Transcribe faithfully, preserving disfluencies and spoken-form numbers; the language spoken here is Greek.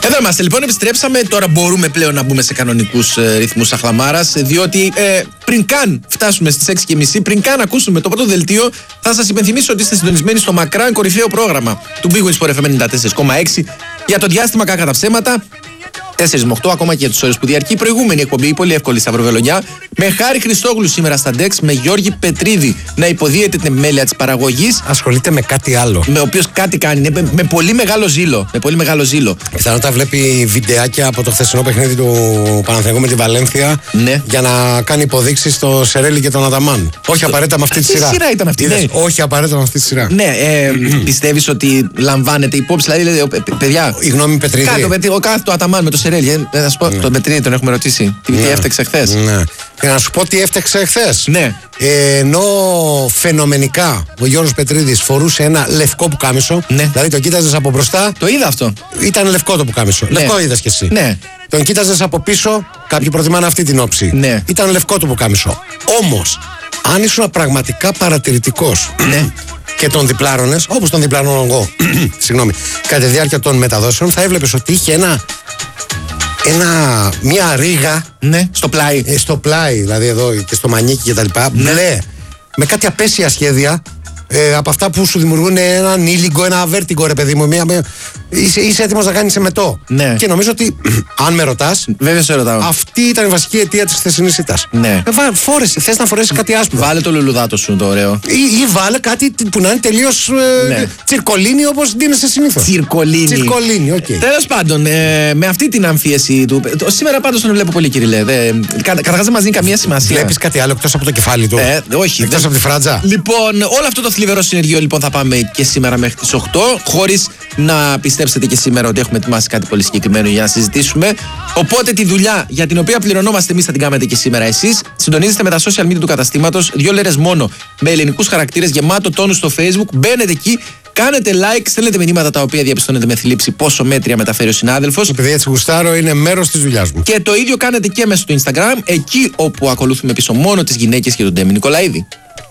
Εδώ είμαστε λοιπόν, επιστρέψαμε. Τώρα μπορούμε πλέον να μπούμε σε κανονικούς ε, ρυθμούς αχλαμάρας. Διότι ε, πριν καν φτάσουμε στις έξι και μισή, πριν καν ακούσουμε το πρώτο δελτίο, θα σας υπενθυμίσω ότι είστε συντονισμένοι στο μακράν κορυφαίο πρόγραμμα του Big Wins for εφ εμ ενενήντα τέσσερα κόμμα έξι για το διάστημα κακά τα ψέματα. τέσσερα με οκτώ, ακόμα και για τους ώρες που διαρκεί η προηγούμενη εκπομπή, η πολύ εύκολη Σταυροβελονιά. Με Χάρη Χριστόγλου σήμερα στα ντεξ, με Γιώργη Πετρίδη να υποδίεται την επιμέλεια της παραγωγής. Ασχολείται με κάτι άλλο. Με ο οποίος κάτι κάνει, με, με πολύ μεγάλο ζήλο. Με πολύ μεγάλο ζήλο. Πιθανότατα βλέπει βιντεάκια από το χθεσινό παιχνίδι του Παναθηναϊκού με τη Βαλένθια. Ναι. Για να κάνει υποδείξεις στο Σερέλι και τον Αταμάν. Όχι απαραίτητα με αυτή τη σειρά. Τι σειρά ήταν αυτή, ναι. Όχι απαραίτητα με αυτή τη σειρά. Ναι, ε, πιστεύεις ότι λαμβάνεται υπόψη, δηλαδή, παιδιά. Η γνώμη Πετρίδη. Κάτω, ο κάθε του Αταμάν με το Σερέλι. Ε, θα σου πω, ναι. Τον Πετρίδη τον έχουμε ρωτήσει. Τι, ναι. τι έφταξε χθες. Ναι. Και να σου πω τι έφταξε χθες. Ναι. Ε, ενώ φαινομενικά ο Γιώργος Πετρίδης φορούσε ένα λευκό πουκάμισο. Ναι. Δηλαδή τον κοίταζες από μπροστά. Το είδα αυτό. Ήταν λευκό το πουκάμισο. Ναι. Λευκό είδες κι εσύ. Ναι. Τον κοίταζες από πίσω. Κάποιοι προτιμάνε αυτή την όψη. Ναι. Ήταν λευκό το πουκάμισο. Όμως, αν ήσουν πραγματικά παρατηρητικός. Ναι. Και τον διπλάρωνες, όπως τον διπλάρωνω εγώ, συγγνώμη, κατά τη διάρκεια των μεταδόσεων, θα έβλεπες ότι είχε ένα. Ένα, μια ρίγα. Ναι, στο πλάι. Ε, στο πλάι, δηλαδή εδώ και στο μανίκι και τα λοιπά. Ναι. Μπλε. Με κάτι απέσια σχέδια. Ε, από αυτά που σου δημιουργούν έναν ήλιγκο, ένα βέρτιγκο, ρε παιδί μου. Μια, μια, είσαι, είσαι έτοιμος να κάνεις εμετό. Ναι. Και νομίζω ότι, αν με ρωτάς, βέβαια σε ρωτάω. Αυτή ήταν η βασική αιτία της χθεσινής ήττας. Ναι. Ε, βα, φόρεσε, θες να φορέσεις κάτι άσπρο. Βάλε το λουλουδάτο σου, το ωραίο. Ή, ή βάλε κάτι που να είναι τελείως ε, ναι. τσιρκολίνι όπως δίνεσαι συνήθως. Τσιρκολίνι. Τσιρκολίνι, οκ. Okay. Τέλος πάντων, ε, με αυτή την αμφίεση του. Σήμερα πάντως τον βλέπω πολύ, Κυρίλε. Κα, Καταρχάς δεν μας δίνει καμία σημασία. Βλέπεις κάτι άλλο εκτός από το κεφάλι του. Ε, όχι. Εκτός δεν... από τη φράτζα. Λοιπόν, όλο αυτό το θλιβερό συνεργείο λοιπόν θα πάμε και σήμερα μέχρι τις οκτώ. Χωρίς να πιστέψετε και σήμερα ότι έχουμε ετοιμάσει κάτι πολύ συγκεκριμένο για να συζητήσουμε. Οπότε τη δουλειά για την οποία πληρωνόμαστε εμείς θα την κάνετε και σήμερα εσείς. Συντονίζεστε με τα social media του καταστήματος. Δύο λέρες μόνο με ελληνικούς χαρακτήρες, γεμάτο τόνους στο Facebook. Μπαίνετε εκεί. Κάνετε like, στέλνετε μηνύματα τα οποία διαπιστώνετε με θλίψη πόσο μέτρια μεταφέρει ο συνάδελφος. Επειδή έτσι γουστάρω, είναι μέρος της δουλειάς μου. Και το ίδιο κάνετε και μέσα στο Instagram, εκεί όπου ακολουθούμε πίσω μόνο τις γυναίκες και τον Ντέμι Νικολαίδη.